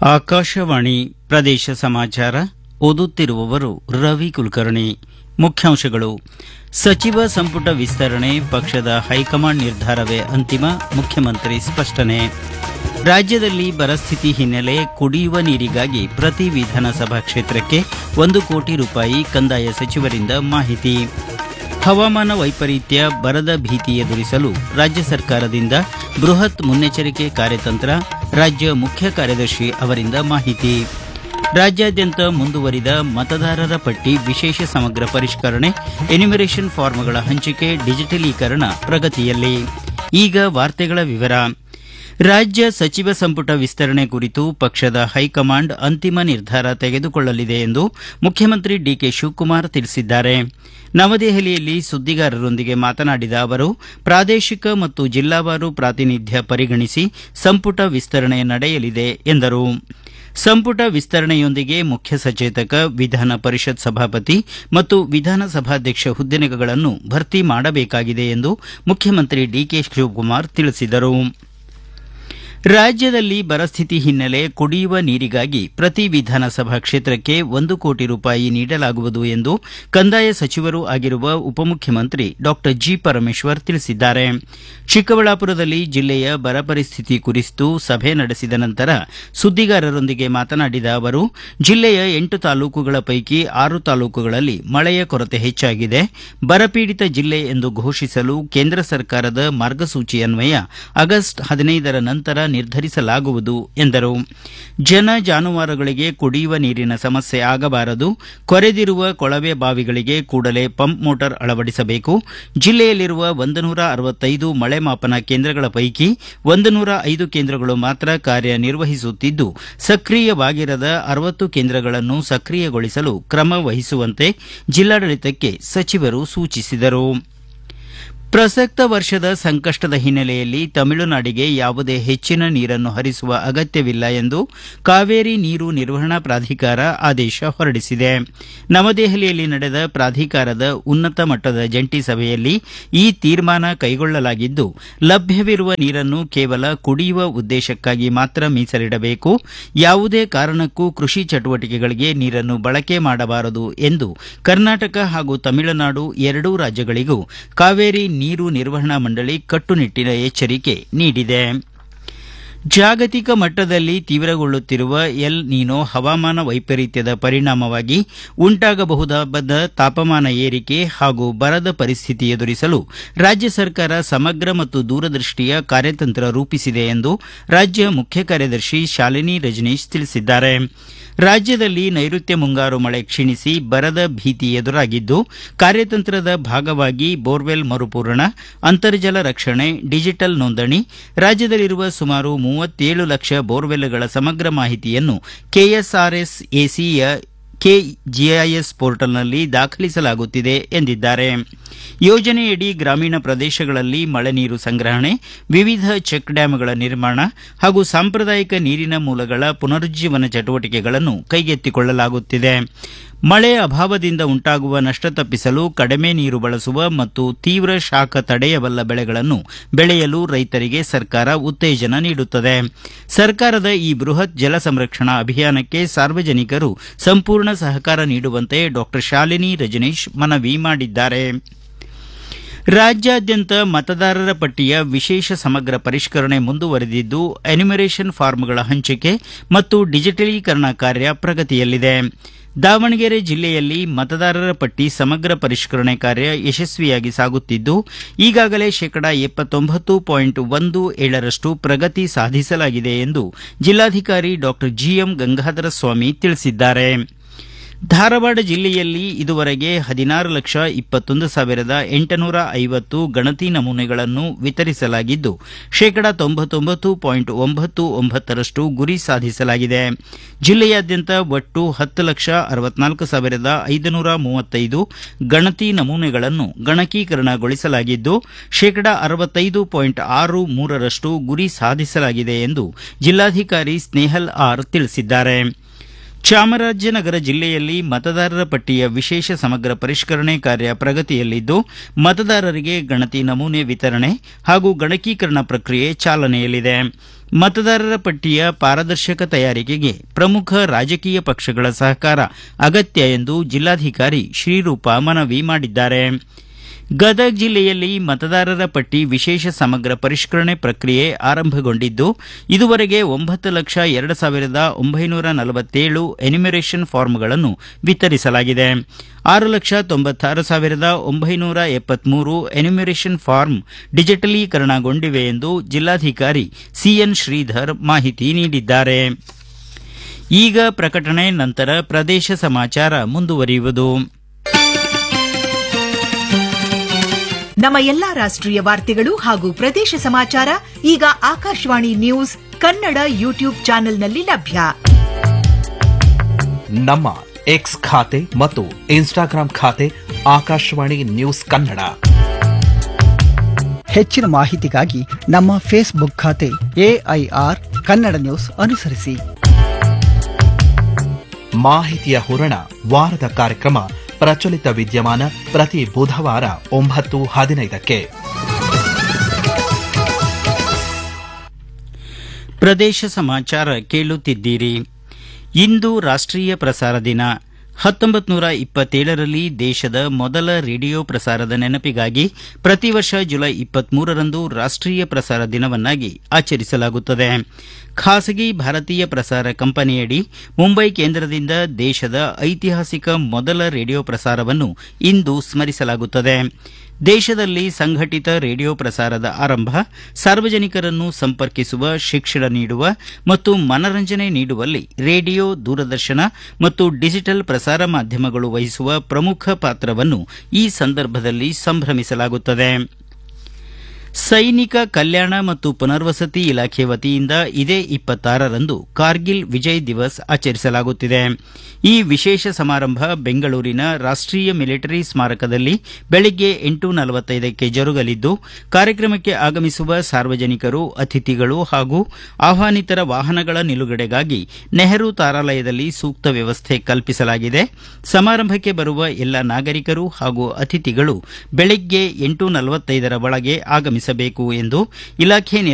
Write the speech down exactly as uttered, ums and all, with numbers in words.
ಆಕಾಶವಾಣಿ ಪ್ರದೇಶ ಸಮಾಚಾರ ಓದುತ್ತಿರುವವರು ರವಿ ಕುಲಕರ್ಣಿ. ಮುಖ್ಯಾಂಶಗಳು. ಸಚಿವ ಸಂಪುಟ ವಿಸ್ತರಣೆ ಪಕ್ಷದ ಹೈಕಮಾಂಡ್ ನಿರ್ಧಾರವೇ ಅಂತಿಮ, ಮುಖ್ಯಮಂತ್ರಿ ಸ್ಪಷ್ಟನೆ. ರಾಜ್ಯದಲ್ಲಿ ಬರಸ್ಥಿತಿ ಹಿನ್ನೆಲೆ ಕುಡಿಯುವ ನೀರಿಗಾಗಿ ಪ್ರತಿ ವಿಧಾನಸಭಾ ಕ್ಷೇತ್ರಕ್ಕೆ ಒಂದು ಕೋಟಿ ರೂಪಾಯಿ ಕಂದಾಯ ಸಚಿವರಿಂದ ಮಾಹಿತಿ. ಹವಾಮಾನ ವೈಪರೀತ್ಯ, ಬರದ ಭೀತಿ ಎದುರಿಸಲು ರಾಜ್ಯ ಸರ್ಕಾರದಿಂದ ಬೃಹತ್ ಮುನ್ನೆಚ್ಚರಿಕೆ ಕಾರ್ಯತಂತ್ರ, ರಾಜ್ಯ ಮುಖ್ಯ ಕಾರ್ಯದರ್ಶಿ ಅವರಿಂದ ಮಾಹಿತಿ. ರಾಜ್ಯಾದ್ಯಂತ ಮುಂದುವರಿದ ಮತದಾರರ ಪಟ್ಟಿ ವಿಶೇಷ ಸಮಗ್ರ ಪರಿಷ್ಕರಣೆ, ಎನ್ಯುಮರೇಷನ್ ಫಾರ್ಮ್ಗಳ ಹಂಚಿಕೆ, ಡಿಜಿಟಲೀಕರಣ ಪ್ರಗತಿಯಲ್ಲಿ. ಈಗ ವಾರ್ತೆಗಳ ವಿವರ. ರಾಜ್ಯ ಸಚಿವ ಸಂಪುಟ ವಿಸ್ತರಣೆ ಕುರಿತು ಪಕ್ಷದ ಹೈಕಮಾಂಡ್ ಅಂತಿಮ ನಿರ್ಧಾರ ತೆಗೆದುಕೊಳ್ಳಲಿದೆ ಎಂದು ಮುಖ್ಯಮಂತ್ರಿ ಡಿಕೆ ಶಿವಕುಮಾರ್ ತಿಳಿಸಿದ್ದಾರೆ. ನವದೆಹಲಿಯಲ್ಲಿ ಸುದ್ದಿಗಾರರೊಂದಿಗೆ ಮಾತನಾಡಿದ ಅವರು, ಪ್ರಾದೇಶಿಕ ಮತ್ತು ಜಿಲ್ಲಾವಾರು ಪ್ರಾತಿನಿಧ್ಯ ಪರಿಗಣಿಸಿ ಸಂಪುಟ ವಿಸ್ತರಣೆ ನಡೆಯಲಿದೆ ಎಂದರು. ಸಂಪುಟ ವಿಸ್ತರಣೆಯೊಂದಿಗೆ ಮುಖ್ಯ ಸಚೇತಕ, ವಿಧಾನ ಪರಿಷತ್ ಸಭಾಪತಿ ಮತ್ತು ವಿಧಾನಸಭಾಧ್ಯಕ್ಷ ಹುದ್ದೆಗಳನ್ನು ಭರ್ತಿ ಮಾಡಬೇಕಾಗಿದೆ ಎಂದು ಮುಖ್ಯಮಂತ್ರಿ ಡಿಕೆ ಶಿವಕುಮಾರ್ ತಿಳಿಸಿದರು. ರಾಜ್ಯದಲ್ಲಿ ಬರಸ್ಥಿತಿ ಹಿನ್ನೆಲೆ ಕುಡಿಯುವ ನೀರಿಗಾಗಿ ಪ್ರತಿ ವಿಧಾನಸಭಾ ಕ್ಷೇತ್ರಕ್ಕೆ ಒಂದು ಕೋಟಿ ರೂಪಾಯಿ ನೀಡಲಾಗುವುದು ಎಂದು ಕಂದಾಯ ಸಚಿವರೂ ಆಗಿರುವ ಉಪಮುಖ್ಯಮಂತ್ರಿ ಡಾ ಜಿ ಪರಮೇಶ್ವರ್ ತಿಳಿಸಿದ್ದಾರೆ. ಚಿಕ್ಕಬಳ್ಳಾಪುರದಲ್ಲಿ ಜಿಲ್ಲೆಯ ಬರ ಪರಿಸ್ಥಿತಿ ಕುರಿತು ಸಭೆ ನಡೆಸಿದ ನಂತರ ಸುದ್ದಿಗಾರರೊಂದಿಗೆ ಮಾತನಾಡಿದ ಅವರು, ಜಿಲ್ಲೆಯ ಎಂಟು ತಾಲೂಕುಗಳ ಪೈಕಿ ಆರು ತಾಲೂಕುಗಳಲ್ಲಿ ಮಳೆಯ ಕೊರತೆ ಹೆಚ್ಚಾಗಿದೆ. ಬರಪೀಡಿತ ಜಿಲ್ಲೆ ಎಂದು ಘೋಷಿಸಲು ಕೇಂದ್ರ ಸರ್ಕಾರದ ಮಾರ್ಗಸೂಚಿಯನ್ವಯ ಆಗಸ್ಟ್ ಹದಿನೈದರ ನಂತರ ನಿರ್ಧರಿಸಲಾಗುವುದು ಎಂದರು. ಜನ ಜಾನುವಾರುಗಳಿಗೆ ಕುಡಿಯುವ ನೀರಿನ ಸಮಸ್ಯೆ ಆಗಬಾರದು. ಕೊರೆದಿರುವ ಕೊಳವೆ ಬಾವಿಗಳಿಗೆ ಕೂಡಲೇ ಪಂಪ್ ಮೋಟಾರ್ ಅಳವಡಿಸಬೇಕು. ಜಿಲ್ಲೆಯಲ್ಲಿರುವ ಒಂದು ನೂರ ಅರವತ್ತೈದು ಮಳೆ ಮಾಪನ ಕೇಂದ್ರಗಳ ಪೈಕಿ ಒಂದು ನೂರ ಐದು ಕೇಂದ್ರಗಳು ಮಾತ್ರ ಕಾರ್ಯನಿರ್ವಹಿಸುತ್ತಿದ್ದು, ಸಕ್ರಿಯವಾಗಿರದ ಅರವತ್ತು ಕೇಂದ್ರಗಳನ್ನು ಸಕ್ರಿಯಗೊಳಿಸಲು ಕ್ರಮ ವಹಿಸುವಂತೆ ಜಿಲ್ಲಾಡಳಿತಕ್ಕೆ ಸಚಿವರು ಸೂಚಿಸಿದರು. ಪ್ರಸಕ್ತ ವರ್ಷದ ಸಂಕಷ್ಟದ ಹಿನ್ನೆಲೆಯಲ್ಲಿ ತಮಿಳುನಾಡಿಗೆ ಯಾವುದೇ ಹೆಚ್ಚಿನ ನೀರನ್ನು ಹರಿಸುವ ಅಗತ್ಯವಿಲ್ಲ ಎಂದು ಕಾವೇರಿ ನೀರು ನಿರ್ವಹಣಾ ಪ್ರಾಧಿಕಾರ ಆದೇಶ ಹೊರಡಿಸಿದೆ. ನವದೆಹಲಿಯಲ್ಲಿ ನಡೆದ ಪ್ರಾಧಿಕಾರದ ಉನ್ನತ ಮಟ್ಟದ ಜಂಟಿ ಸಭೆಯಲ್ಲಿ ಈ ತೀರ್ಮಾನ ಕೈಗೊಳ್ಳಲಾಗಿದ್ದು, ಲಭ್ಯವಿರುವ ನೀರನ್ನು ಕೇವಲ ಕುಡಿಯುವ ಉದ್ದೇಶಕ್ಕಾಗಿ ಮಾತ್ರ ಮೀಸಲಿಡಬೇಕು. ಯಾವುದೇ ಕಾರಣಕ್ಕೂ ಕೃಷಿ ಚಟುವಟಿಕೆಗಳಿಗೆ ನೀರನ್ನು ಬಳಕೆ ಮಾಡಬಾರದು ಎಂದು ಕರ್ನಾಟಕ ಹಾಗೂ ತಮಿಳುನಾಡು ಎರಡೂ ರಾಜ್ಯಗಳಿಗೂ ಕಾವೇರಿ ನೀರು ನಿರ್ವಹಣಾ ಮಂಡಳಿ ಕಟ್ಟುನಿಟ್ಟಿನ ಎಚ್ಚರಿಕೆ ನೀಡಿದೆ. ಜಾಗತಿಕ ಮಟ್ಟದಲ್ಲಿ ತೀವ್ರಗೊಳ್ಳುತ್ತಿರುವ ಎಲ್ ನೀನೋ ಹವಾಮಾನ ವೈಪರೀತ್ಯದ ಪರಿಣಾಮವಾಗಿ ಉಂಟಾಗಬಹುದಾದ ತಾಪಮಾನ ಏರಿಕೆ ಹಾಗೂ ಬರದ ಪರಿಸ್ಥಿತಿ ಎದುರಿಸಲು ರಾಜ್ಯ ಸರ್ಕಾರ ಸಮಗ್ರ ಮತ್ತು ದೂರದೃಷ್ಟಿಯ ಕಾರ್ಯತಂತ್ರ ರೂಪಿಸಿದೆ ಎಂದು ರಾಜ್ಯ ಮುಖ್ಯ ಕಾರ್ಯದರ್ಶಿ ಶಾಲಿನಿ ರಜನೀಶ್ ತಿಳಿಸಿದ್ದಾರೆ. ರಾಜ್ಯದಲ್ಲಿ ನೈಋತ್ಯ ಮುಂಗಾರು ಮಳೆ ಕ್ಷೀಣಿಸಿ ಬರದ ಭೀತಿ ಎದುರಾಗಿದ್ದು, ಕಾರ್ಯತಂತ್ರದ ಭಾಗವಾಗಿ ಬೋರ್ವೆಲ್ ಮರುಪೂರಣ, ಅಂತರ್ಜಲ ರಕ್ಷಣೆ, ಡಿಜಿಟಲ್ ನೋಂದಣಿ, ರಾಜ್ಯದಲ್ಲಿರುವ ಸುಮಾರು ಮೂವತ್ತೇಳು ಲಕ್ಷ ಬೋರ್ವೆಲ್ಗಳ ಸಮಗ್ರ ಮಾಹಿತಿಯನ್ನು ಕೆಎಸ್ಆರ್ಎಸ್ ಎಸಿಯ ಕೆಜಿಐಎಸ್ ಪೋರ್ಟಲ್ನಲ್ಲಿ ದಾಖಲಿಸಲಾಗುತ್ತಿದೆ ಎಂದಿದ್ದಾರೆ. ಯೋಜನೆಯಡಿ ಗ್ರಾಮೀಣ ಪ್ರದೇಶಗಳಲ್ಲಿ ಮಳೆ ನೀರು ಸಂಗ್ರಹಣೆ, ವಿವಿಧ ಚೆಕ್ ಡ್ಯಾಂಗಳ ನಿರ್ಮಾಣ ಹಾಗೂ ಸಾಂಪ್ರದಾಯಿಕ ನೀರಿನ ಮೂಲಗಳ ಪುನರುಜ್ಜೀವನ ಚಟುವಟಿಕೆಗಳನ್ನು ಕೈಗೆತ್ತಿಕೊಳ್ಳಲಾಗುತ್ತಿದೆ. ಮಳೆ ಅಭಾವದಿಂದ ಉಂಟಾಗುವ ನಷ್ಟ ತಪ್ಪಿಸಲು ಕಡಿಮೆ ನೀರು ಬಳಸುವ ಮತ್ತು ತೀವ್ರ ಶಾಖ ತಡೆಯಬಲ್ಲ ಬೆಳೆಗಳನ್ನು ಬೆಳೆಯಲು ರೈತರಿಗೆ ಸರ್ಕಾರ ಉತ್ತೇಜನ ನೀಡುತ್ತದೆ. ಸರ್ಕಾರದ ಈ ಬೃಹತ್ ಜಲ ಸಂರಕ್ಷಣಾ ಅಭಿಯಾನಕ್ಕೆ ಸಾರ್ವಜನಿಕರು ಸಂಪೂರ್ಣ ಸಹಕಾರ ನೀಡುವಂತೆ ಡಾ ಶಾಲಿನಿ ರಜನೀಶ್ ಮನವಿ ಮಾಡಿದ್ದಾರೆ. ರಾಜ್ಯಾದ್ಯಂತ ಮತದಾರರ ಪಟ್ಟಿಯ ವಿಶೇಷ ಸಮಗ್ರ ಪರಿಷ್ಕರಣೆ ಮುಂದುವರೆದಿದ್ದು, ಎನ್ಯುಮರೇಷನ್ ಫಾರ್ಮ್ಗಳ ಹಂಚಿಕೆ ಮತ್ತು ಡಿಜಿಟಲೀಕರಣ ಕಾರ್ಯ ಪ್ರಗತಿಯಲ್ಲಿದೆ. ದಾವಣಗೆರೆ ಜಿಲ್ಲೆಯಲ್ಲಿ ಮತದಾರರ ಪಟ್ಟಿ ಸಮಗ್ರ ಪರಿಷ್ಕರಣೆ ಕಾರ್ಯ ಯಶಸ್ವಿಯಾಗಿ ಸಾಗುತ್ತಿದ್ದು, ಈಗಾಗಲೇ ಶೇಕಡಾ ಎಪ್ಪತ್ತೊಂಬತ್ತು ಪಾಯಿಂಟ್ ಒಂದು ಏಳರಷ್ಟು ಪ್ರಗತಿ ಸಾಧಿಸಲಾಗಿದೆ ಎಂದು ಜಿಲ್ಲಾಧಿಕಾರಿ ಡಾ ಜಿಎಂ ಗಂಗಾಧರ ಸ್ವಾಮಿ ತಿಳಿಸಿದ್ದಾರೆ. ಧಾರವಾಡ ಜಿಲ್ಲೆಯಲ್ಲಿ ಇದುವರೆಗೆ ಹದಿನಾರು ಲಕ್ಷ ಇಪ್ಪತ್ತೊಂದು ಸಾವಿರದ ಎಂಟುನೂರ ಐವತ್ತು ಗಣತಿ ನಮೂನೆಗಳನ್ನು ವಿತರಿಸಲಾಗಿದ್ದು, ಶೇಕಡಾ ತೊಂಬತ್ತೊಂಬತ್ತು ಪಾಯಿಂಟ್ ಒಂಬತ್ತು ಒಂಬತ್ತರಷ್ಟು ಗುರಿ ಸಾಧಿಸಲಾಗಿದೆ. ಜಿಲ್ಲೆಯಾದ್ಯಂತ ಒಟ್ಟು ಹತ್ತು ಲಕ್ಷ ಅರವತ್ನಾಲ್ಕು ಸಾವಿರದ ಐದುನೂರ ಮೂವತ್ತೈದು ಗಣತಿ ನಮೂನೆಗಳನ್ನು ಗಣಕೀಕರಣಗೊಳಿಸಲಾಗಿದ್ದು, ಶೇಕಡಾ ಅರವತ್ತೈದು ಪಾಯಿಂಟ್ ಆರು ಮೂರರಷ್ಟು ಗುರಿ ಸಾಧಿಸಲಾಗಿದೆ ಎಂದು ಜಿಲ್ಲಾಧಿಕಾರಿ ಸ್ನೇಹಲ್ ಆರ್ ತಿಳಿಸಿದ್ದಾರೆ. ಚಾಮರಾಜನಗರ ಜಿಲ್ಲೆಯಲ್ಲಿ ಮತದಾರರ ಪಟ್ಟಿಯ ವಿಶೇಷ ಸಮಗ್ರ ಪರಿಷ್ಕರಣೆ ಕಾರ್ಯ ಪ್ರಗತಿಯಲ್ಲಿದ್ದು ಮತದಾರರಿಗೆ ಗಣತಿ ನಮೂನೆ ವಿತರಣೆ ಹಾಗೂ ಗಣಕೀಕರಣ ಪ್ರಕ್ರಿಯೆ ಚಾಲನೆಯಲ್ಲಿದೆ. ಮತದಾರರ ಪಟ್ಟಿಯ ಪಾರದರ್ಶಕ ತಯಾರಿಕೆಗೆ ಪ್ರಮುಖ ರಾಜಕೀಯ ಪಕ್ಷಗಳ ಸಹಕಾರ ಅಗತ್ಯ ಎಂದು ಜಿಲ್ಲಾಧಿಕಾರಿ ಶ್ರೀರೂಪ ಮನವಿ ಮಾಡಿದ್ದಾರೆ. ಗದಗ ಜಿಲ್ಲೆಯಲ್ಲಿ ಮತದಾರರ ಪಟ್ಟಿ ವಿಶೇಷ ಸಮಗ್ರ ಪರಿಷ್ಕರಣೆ ಪ್ರಕ್ರಿಯೆ ಆರಂಭಗೊಂಡಿದ್ದು ಇದುವರೆಗೆ ಒಂಬತ್ತು ಲಕ್ಷ ಎರಡು ಸಾವಿರದ ಒಂಬೈನೂರ ನಲವತ್ತೇಳು ಎನ್ಯುಮರೇಷನ್ ಫಾರ್ಮ್ಗಳನ್ನು ವಿತರಿಸಲಾಗಿದೆ. ಆರು ಲಕ್ಷ ತೊಂಬತ್ತಾರು ಸಾವಿರದ ಒಂಬೈನೂರ ಎಪ್ಪತ್ಮೂರು ಎನ್ಯುಮರೇಷನ್ ಫಾರ್ಮ್ ಡಿಜಿಟಲೀಕರಣಗೊಂಡಿವೆ ಎಂದು ಜಿಲ್ಲಾಧಿಕಾರಿ ಸಿಎನ್ ಶ್ರೀಧರ್ ಮಾಹಿತಿ ನೀಡಿದ್ದಾರೆ. ಈಗ ಪ್ರಕಟಣೆ, ನಂತರ ಪ್ರದೇಶ ಸಮಾಚಾರ ಮುಂದುವರಿಯುವುದು. ನಮ್ಮ ಎಲ್ಲಾ ರಾಷ್ಟ್ರೀಯ ವಾರ್ತೆಗಳು ಹಾಗೂ ಪ್ರದೇಶ ಸಮಾಚಾರ ಈಗ ಆಕಾಶವಾಣಿ ನ್ಯೂಸ್ ಕನ್ನಡ ಯೂಟ್ಯೂಬ್ ಚಾನೆಲ್ನಲ್ಲಿ ಲಭ್ಯ. ನಮ್ಮ ಎಕ್ಸ್ ಖಾತೆ ಮತ್ತು ಇನ್ಸ್ಟಾಗ್ರಾಂ ಖಾತೆ ಆಕಾಶವಾಣಿ ನ್ಯೂಸ್ ಕನ್ನಡ. ಹೆಚ್ಚಿನ ಮಾಹಿತಿಗಾಗಿ ನಮ್ಮ ಫೇಸ್ಬುಕ್ ಖಾತೆ ಎಐಆರ್ ಕನ್ನಡ ನ್ಯೂಸ್ ಅನುಸರಿಸಿ. ಮಾಹಿತಿಯ ಹೂರಣ ವಾರದ ಕಾರ್ಯಕ್ರಮ ಪ್ರಚಲಿತ ವಿದ್ಯಮಾನ ಪ್ರತಿ ಬುಧವಾರ ಒಂಬತ್ತು ಹದಿನೈದಕ್ಕೆ. ಪ್ರದೇಶ ಸಮಾಚಾರ ಕೇಳುತ್ತಿದ್ದೀರಿ. ಇಂದು ರಾಷ್ಟ್ರೀಯ ಪ್ರಸಾರ ದಿನ. ಹತ್ತೊಂಬತ್ತು ನೂರ ಇಪ್ಪತ್ತೇಳರಲ್ಲಿ ದೇಶದ ಮೊದಲ ರೇಡಿಯೋ ಪ್ರಸಾರದ ನೆನಪಿಗಾಗಿ ಪ್ರತಿ ವರ್ಷ ಜುಲೈ ಇಪ್ಪತ್ಮೂರರಂದು ರಾಷ್ಟ್ರೀಯ ಪ್ರಸಾರ ದಿನವನ್ನಾಗಿ ಆಚರಿಸಲಾಗುತ್ತದೆ. ಖಾಸಗಿ ಭಾರತೀಯ ಪ್ರಸಾರ ಕಂಪನಿಯಡಿ ಮುಂಬೈ ಕೇಂದ್ರದಿಂದ ದೇಶದ ಐತಿಹಾಸಿಕ ಮೊದಲ ರೇಡಿಯೋ ಪ್ರಸಾರವನ್ನು ಇಂದು ಸ್ಮರಿಸಲಾಗುತ್ತದೆ. ದೇಶದಲ್ಲಿ ಸಂಘಟಿತ ರೇಡಿಯೋ ಪ್ರಸಾರದ ಆರಂಭ ಸಾರ್ವಜನಿಕರನ್ನು ಸಂಪರ್ಕಿಸುವ, ಶಿಕ್ಷಣ ನೀಡುವ ಮತ್ತು ಮನರಂಜನೆ ನೀಡುವಲ್ಲಿ ರೇಡಿಯೋ, ದೂರದರ್ಶನ ಮತ್ತು ಡಿಜಿಟಲ್ ಪ್ರಸಾರ ಮಾಧ್ಯಮಗಳು ವಹಿಸುವ ಪ್ರಮುಖ ಪಾತ್ರವನ್ನು ಈ ಸಂದರ್ಭದಲ್ಲಿ ಸಂಭ್ರಮಿಸಲಾಗುತ್ತದೆ. ಸೈನಿಕ ಕಲ್ಯಾಣ ಮತ್ತು ಪುನರ್ವಸತಿ ಇಲಾಖೆ ವತಿಯಿಂದ ಇದೇ ಇಪ್ಪತ್ತಾರರಂದು ಕಾರ್ಗಿಲ್ ವಿಜಯ್ ದಿವಸ್ ಆಚರಿಸಲಾಗುತ್ತಿದೆ. ಈ ವಿಶೇಷ ಸಮಾರಂಭ ಬೆಂಗಳೂರಿನ ರಾಷ್ಟೀಯ ಮಿಲಿಟರಿ ಸ್ಮಾರಕದಲ್ಲಿ ಬೆಳಗ್ಗೆ ಎಂಟು ನಲವತ್ತೈದಕ್ಕೆ ಜರುಗಲಿದ್ದು ಕಾರ್ಯಕ್ರಮಕ್ಕೆ ಆಗಮಿಸುವ ಸಾರ್ವಜನಿಕರು, ಅತಿಥಿಗಳು ಹಾಗೂ ಆಹ್ವಾನಿತರ ವಾಹನಗಳ ನಿಲುಗಡೆಗಾಗಿ ನೆಹರು ತಾರಾಲಯದಲ್ಲಿ ಸೂಕ್ತ ವ್ಯವಸ್ಥೆ ಕಲ್ಪಿಸಲಾಗಿದೆ. ಸಮಾರಂಭಕ್ಕೆ ಬರುವ ಎಲ್ಲ ನಾಗರಿಕರು ಹಾಗೂ ಅತಿಥಿಗಳು ಬೆಳಗ್ಗೆ ಎಂಟು ನಲವತ್ತೈದರ ಒಳಗೆ ಆಗಮಿಸಬೇಕು ಎಂದು ಇಲಾಖೆ